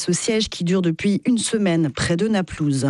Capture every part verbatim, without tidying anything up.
Ce siège qui dure depuis une semaine près de Naplouse.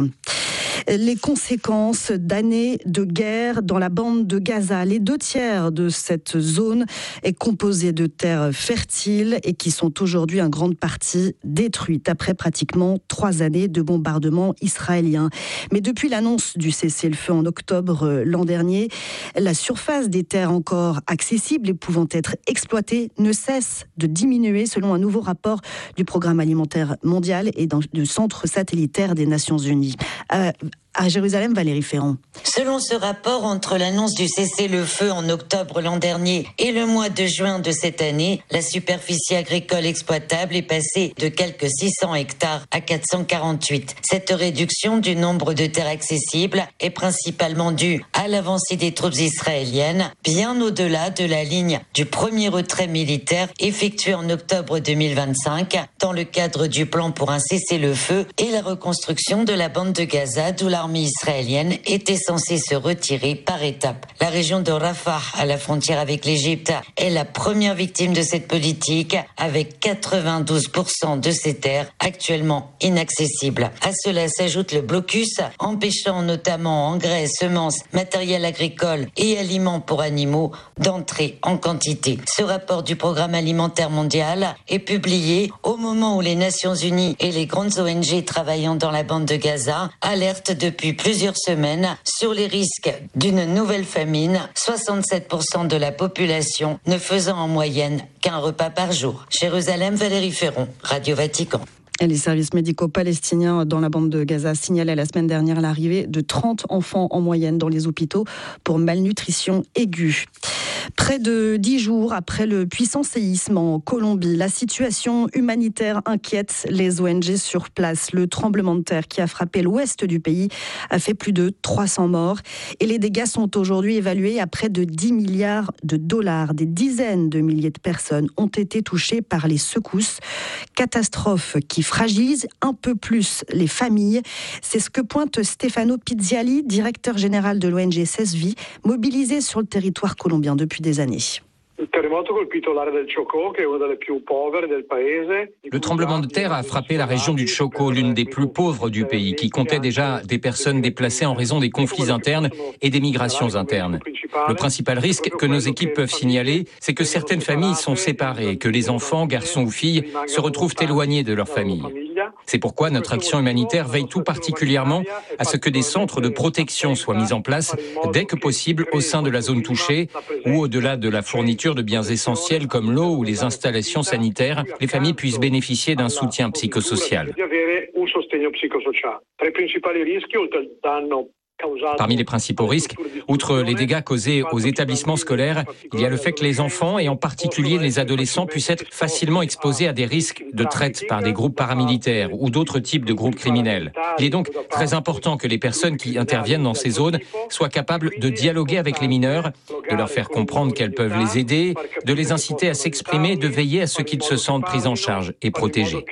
Les conséquences d'années de guerre dans la bande de Gaza. Les deux tiers de cette zone est composée de terres fertiles et qui sont aujourd'hui en grande partie détruites après pratiquement trois années de bombardements israéliens. Mais depuis l'annonce du cessez-le-feu en octobre l'an dernier, la surface des terres encore accessibles et pouvant être exploitées ne cesse de diminuer selon un nouveau rapport du Programme alimentaire mondial et du Centre satellitaire des Nations Unies. Euh, À Jérusalem, Valérie Ferrand. Selon ce rapport, entre l'annonce du cessez-le-feu en octobre l'an dernier et le mois de juin de cette année, la superficie agricole exploitable est passée de quelques six cents hectares à quatre cent quarante-huit. Cette réduction du nombre de terres accessibles est principalement due à l'avancée des troupes israéliennes, bien au-delà de la ligne du premier retrait militaire effectué en octobre deux mille vingt-cinq dans le cadre du plan pour un cessez-le-feu et la reconstruction de la bande de Gaza, d'où la L'armée israélienne était censée se retirer par étapes. La région de Rafah, à la frontière avec l'Égypte, est la première victime de cette politique, avec quatre-vingt-douze pour cent de ces terres actuellement inaccessibles. À cela s'ajoute le blocus, empêchant notamment engrais, semences, matériel agricole et aliments pour animaux d'entrer en quantité. Ce rapport du Programme alimentaire mondial est publié au moment où les Nations Unies et les grandes O N G travaillant dans la bande de Gaza alertent de depuis plusieurs semaines sur les risques d'une nouvelle famine, soixante-sept pour cent de la population ne faisant en moyenne qu'un repas par jour. Jérusalem, Valérie Ferron, Radio Vatican. Et les services médicaux palestiniens dans la bande de Gaza signalaient la semaine dernière l'arrivée de trente enfants en moyenne dans les hôpitaux pour malnutrition aiguë. Près de dix jours après le puissant séisme en Colombie, la situation humanitaire inquiète les O N G sur place. Le tremblement de terre qui a frappé l'ouest du pays a fait plus de trois cents morts et les dégâts sont aujourd'hui évalués à près de dix milliards de dollars. Des dizaines de milliers de personnes ont été touchées par les secousses. Catastrophe qui fragilise un peu plus les familles. C'est ce que pointe Stefano Pizziali, directeur général de l'O N G SESVI, mobilisé sur le territoire colombien depuis des années. Le tremblement de terre a frappé la région du Chocó, l'une des plus pauvres du pays, qui comptait déjà des personnes déplacées en raison des conflits internes et des migrations internes. Le principal risque que nos équipes peuvent signaler, c'est que certaines familles sont séparées, que les enfants, garçons ou filles, se retrouvent éloignés de leur famille. C'est pourquoi notre action humanitaire veille tout particulièrement à ce que des centres de protection soient mis en place dès que possible au sein de la zone touchée ou au-delà de la fourniture de biens essentiels comme l'eau ou les installations sanitaires, les familles puissent bénéficier d'un soutien psychosocial. Parmi les principaux risques, outre les dégâts causés aux établissements scolaires, il y a le fait que les enfants, et en particulier les adolescents, puissent être facilement exposés à des risques de traite par des groupes paramilitaires ou d'autres types de groupes criminels. Il est donc très important que les personnes qui interviennent dans ces zones soient capables de dialoguer avec les mineurs, de leur faire comprendre qu'elles peuvent les aider, de les inciter à s'exprimer, de veiller à ce qu'ils se sentent pris en charge et protégés.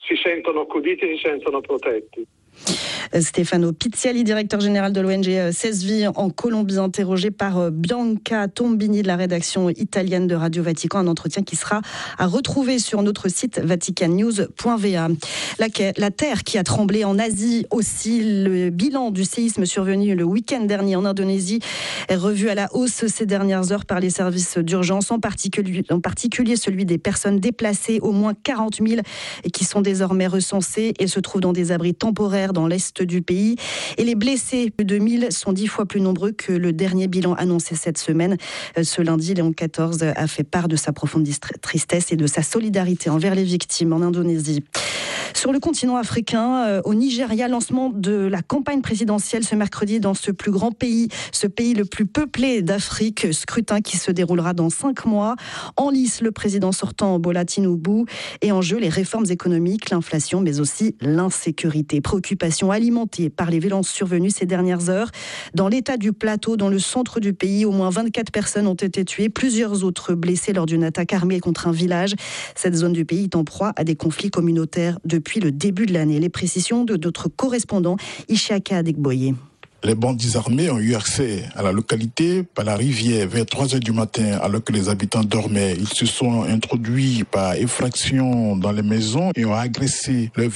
Stefano Pizziali, directeur général de l'O N G SESVI en Colombie, interrogé par Bianca Tombini de la rédaction italienne de Radio Vatican. Un entretien qui sera à retrouver sur notre site vatican news point v a. La, la terre qui a tremblé en Asie aussi. Le bilan du séisme survenu le week-end dernier en Indonésie est revu à la hausse ces dernières heures par les services d'urgence, en particulier, en particulier celui des personnes déplacées, au moins quarante mille qui sont désormais recensées et se trouvent dans des abris temporaires dans l'est du pays. Et les blessés, plus de mille, sont dix fois plus nombreux que le dernier bilan annoncé cette semaine. Ce lundi, Léon quatorze a fait part de sa profonde tristesse et de sa solidarité envers les victimes en Indonésie. Sur le continent africain, euh, au Nigeria, lancement de la campagne présidentielle ce mercredi dans ce plus grand pays, ce pays le plus peuplé d'Afrique, scrutin qui se déroulera dans cinq mois. En lice, le président sortant Bola Tinubu, et en jeu les réformes économiques, l'inflation, mais aussi l'insécurité. Préoccupation alimentée par les violences survenues ces dernières heures. Dans l'état du Plateau, dans le centre du pays, au moins vingt-quatre personnes ont été tuées, plusieurs autres blessées lors d'une attaque armée contre un village. Cette zone du pays est en proie à des conflits communautaires depuis le début de l'année. Les précisions de notre correspondant Ishaka Adegboye. Les bandits armés ont eu accès à la localité par la rivière vers trois heures du matin alors que les habitants dormaient. Ils se sont introduits par effraction dans les maisons et ont agressé leurs